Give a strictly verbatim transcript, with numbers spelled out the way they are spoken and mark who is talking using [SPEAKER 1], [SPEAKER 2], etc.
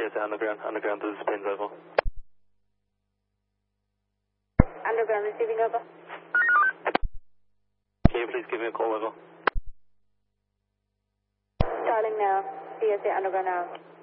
[SPEAKER 1] C S A Underground, Underground, this is Pins Oval.
[SPEAKER 2] Underground receiving over.
[SPEAKER 1] Can you please give me a call over?
[SPEAKER 2] Starting now, C S A Underground now.